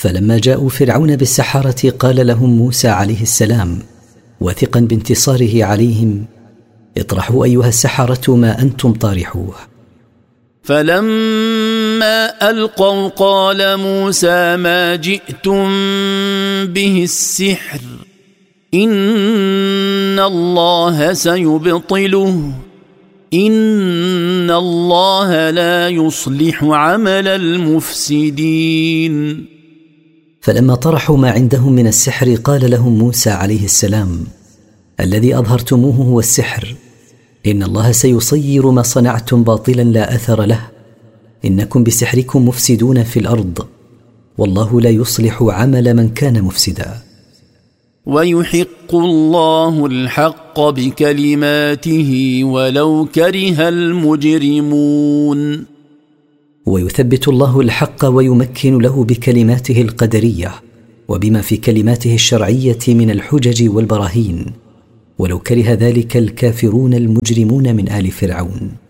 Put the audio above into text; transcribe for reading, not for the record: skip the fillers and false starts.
فلما جاءوا فرعون بالسحرة قال لهم موسى عليه السلام واثقا بانتصاره عليهم: اطرحوا أيها السحرة ما أنتم طارحوه. فلما ألقوا قال موسى: ما جئتم به السحر، إن الله سيبطله، إن الله لا يصلح عمل المفسدين. فلما طرحوا ما عندهم من السحر قال لهم موسى عليه السلام: الذي أظهرتموه هو السحر، إن الله سيصير ما صنعتم باطلا لا أثر له، إنكم بسحركم مفسدون في الأرض، والله لا يصلح عمل من كان مفسدا. ويحق الله الحق بكلماته ولو كره المجرمون. ويثبت الله الحق ويمكن له بكلماته القدرية وبما في كلماته الشرعية من الحجج والبراهين، ولو كره ذلك الكافرون المجرمون من آل فرعون.